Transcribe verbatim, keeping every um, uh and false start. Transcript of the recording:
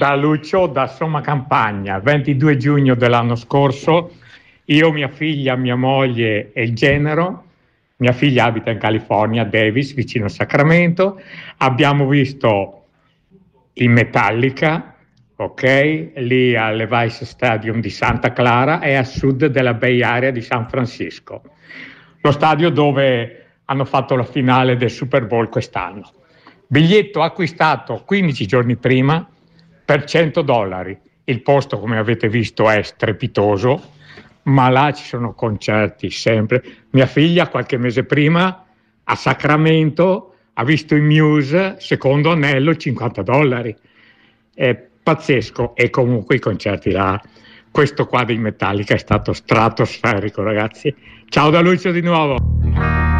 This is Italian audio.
Da Lucio, da Somma Campagna, ventidue giugno dell'anno scorso, io, mia figlia, mia moglie e il genero, mia figlia abita in California, Davis, vicino a Sacramento, abbiamo visto i Metallica, ok, lì al Levi's Stadium di Santa Clara e a sud della Bay Area di San Francisco, lo stadio dove hanno fatto la finale del Super Bowl quest'anno. Biglietto acquistato quindici giorni prima per cento dollari. Il posto, come avete visto, è strepitoso, ma là ci sono concerti sempre. Mia figlia qualche mese prima a Sacramento ha visto i Muse, secondo anello, cinquanta dollari. È pazzesco. E comunque i concerti là, questo qua di Metallica è stato stratosferico, ragazzi. Ciao da Lucio di nuovo.